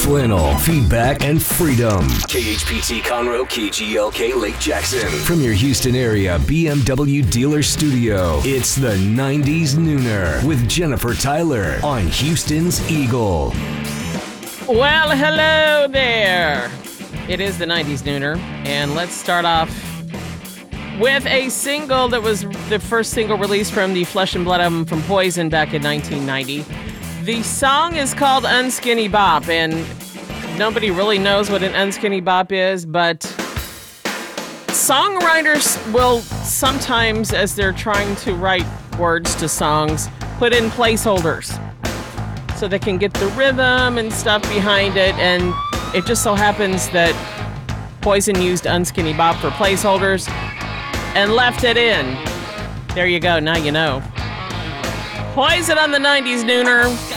flannel, feedback, and freedom. KHPT Conroe, KGLK Lake Jackson. From your Houston area BMW dealer studio, it's the 90s Nooner with Jennifer Tyler on Houston's Eagle. Well, hello there. It is the 90s Nooner, and let's start off with a single that was the first single released from the Flesh and Blood album from Poison back in 1990. The song is called Unskinny Bop, and nobody really knows what an unskinny bop is, but songwriters will sometimes, as they're trying to write words to songs, put in placeholders so they can get the rhythm and stuff behind it, and it just so happens that Poison used Unskinny Bop for placeholders and left it in. There you go, now you know. Poison on the 90s Nooner.